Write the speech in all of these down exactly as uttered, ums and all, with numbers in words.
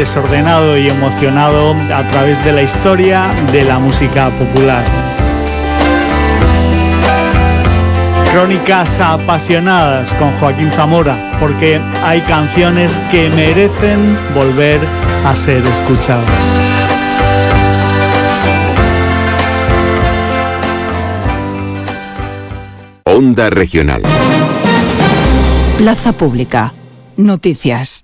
desordenado y emocionado a través de la historia de la música popular. Crónicas apasionadas con Joaquín Zamora, porque hay canciones que merecen volver a ser escuchadas. Onda Regional. Plaza Pública. Noticias.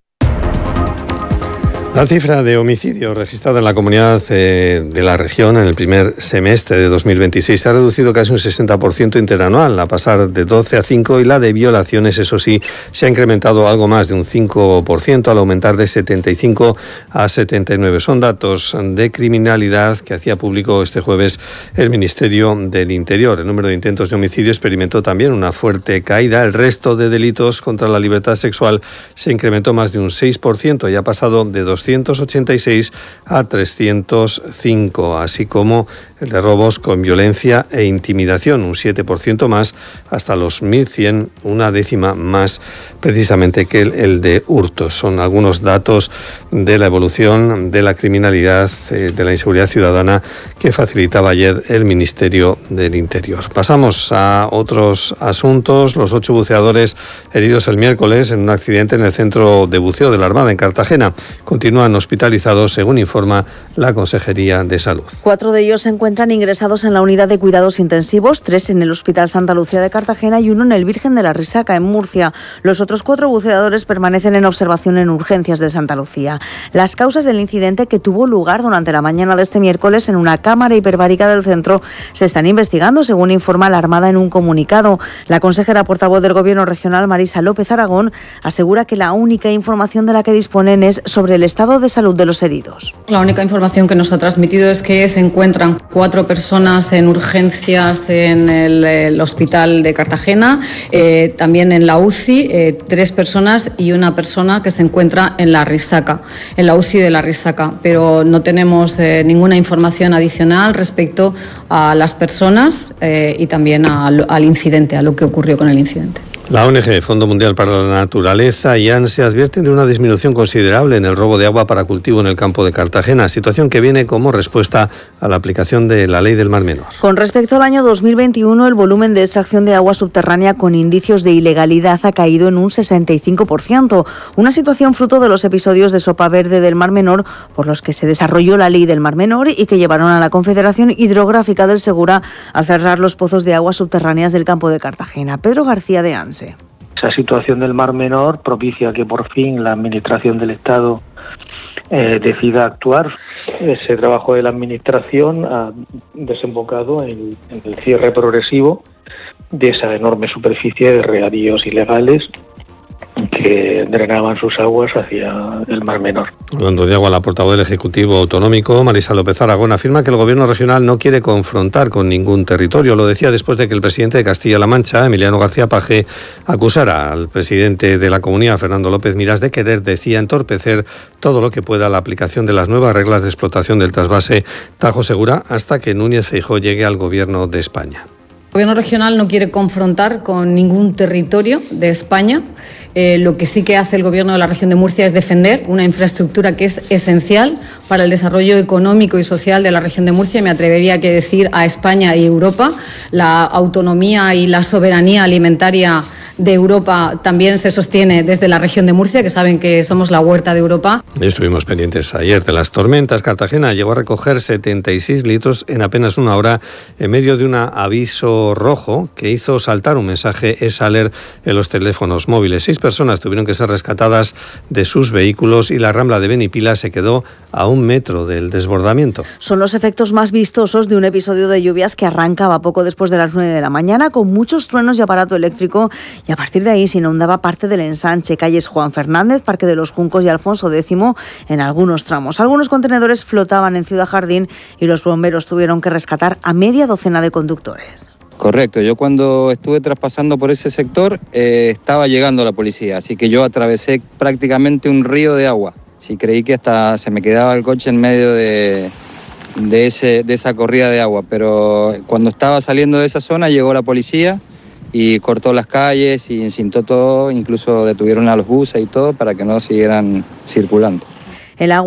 La cifra de homicidios registrada en la comunidad eh, de la región en el primer semestre de dos mil veintiséis se ha reducido casi un sesenta por ciento interanual, a pasar de doce a cinco, y la de violaciones, eso sí, se ha incrementado algo más de un cinco por ciento, al aumentar de setenta y cinco a setenta y nueve. Son datos de criminalidad que hacía público este jueves el Ministerio del Interior. El número de intentos de homicidio experimentó también una fuerte caída. El resto de delitos contra la libertad sexual se incrementó más de un seis por ciento y ha pasado de doscientos ochenta y seis a trescientos cinco, así como el de robos con violencia e intimidación, un siete por ciento más, hasta los mil cien, una décima más precisamente que el, el de hurtos. Son algunos datos de la evolución de la criminalidad, eh, de la inseguridad ciudadana que facilitaba ayer el Ministerio del Interior. Pasamos a otros asuntos. Los ocho buceadores heridos el miércoles en un accidente en el centro de buceo de la Armada en Cartagena continúan hospitalizados, según informa la Consejería de Salud. Cuatro de ellos se encuentran ingresados en la unidad de cuidados intensivos, tres en el Hospital Santa Lucía de Cartagena y uno en el Virgen de la Risaca, en Murcia. Los otros cuatro buceadores permanecen en observación en urgencias de Santa Lucía. Las causas del incidente, que tuvo lugar durante la mañana de este miércoles en una cámara hiperbárica del centro, se están investigando, según informa la Armada en un comunicado. La consejera portavoz del Gobierno regional, Marisa López Aragón, asegura que la única información de la que disponen es sobre el estado de salud de los heridos. La única información que nos ha transmitido es que se encuentran cuatro personas en urgencias en el, el hospital de Cartagena, eh, también en la U C I, eh, tres personas y una persona que se encuentra en la Risaca, en la U C I de la Risaca, pero no tenemos eh, ninguna información adicional respecto a las personas eh, y también al, al incidente, a lo que ocurrió con el incidente. La O N G, Fondo Mundial para la Naturaleza y ANSE advierten de una disminución considerable en el robo de agua para cultivo en el campo de Cartagena, situación que viene como respuesta a la aplicación de la Ley del Mar Menor. Con respecto al año dos mil veintiuno, el volumen de extracción de agua subterránea con indicios de ilegalidad ha caído en un sesenta y cinco por ciento, una situación fruto de los episodios de sopa verde del Mar Menor por los que se desarrolló la Ley del Mar Menor y que llevaron a la Confederación Hidrográfica del Segura a cerrar los pozos de aguas subterráneas del campo de Cartagena. Pedro García de ANSE. Esa situación del Mar Menor propicia que por fin la Administración del Estado eh, decida actuar. Ese trabajo de la Administración ha desembocado en, en el cierre progresivo de esa enorme superficie de regadíos ilegales que drenaban sus aguas hacia el Mar Menor. Hablando de agua, la portavoz del Ejecutivo Autonómico, Marisa López Aragón, afirma que el Gobierno regional no quiere confrontar con ningún territorio. Lo decía después de que el presidente de Castilla-La Mancha, Emiliano García Paje, acusara al presidente de la Comunidad, Fernando López Miras, de querer, decía, entorpecer todo lo que pueda la aplicación de las nuevas reglas de explotación del trasvase Tajo Segura hasta que Núñez Feijóo llegue al Gobierno de España. El Gobierno regional no quiere confrontar con ningún territorio de España. Eh, lo que sí que hace el Gobierno de la región de Murcia es defender una infraestructura que es esencial para el desarrollo económico y social de la región de Murcia, y me atrevería a decir a España y Europa. La autonomía y la soberanía alimentaria de Europa también se sostiene desde la región de Murcia, que saben que somos la huerta de Europa. Estuvimos pendientes ayer de las tormentas. Cartagena llegó a recoger setenta y seis litros en apenas una hora en medio de un aviso rojo que hizo saltar un mensaje S Alert en los teléfonos móviles. Seis personas tuvieron que ser rescatadas de sus vehículos y la Rambla de Benipila se quedó a un metro del desbordamiento. Son los efectos más vistosos de un episodio de lluvias que arrancaba poco después de las nueve de la mañana con muchos truenos y aparato eléctrico, y a partir de ahí se inundaba parte del ensanche, calles Juan Fernández, Parque de los Juncos y Alfonso X en algunos tramos. Algunos contenedores flotaban en Ciudad Jardín y los bomberos tuvieron que rescatar a media docena de conductores. Correcto, yo cuando estuve traspasando por ese sector eh, estaba llegando la policía, así que yo atravesé prácticamente un río de agua. Sí, creí que hasta se me quedaba el coche en medio de, de, ese, de esa corrida de agua, pero cuando estaba saliendo de esa zona llegó la policía y cortó las calles y encintó todo, incluso detuvieron a los buses y todo para que no siguieran circulando. El agua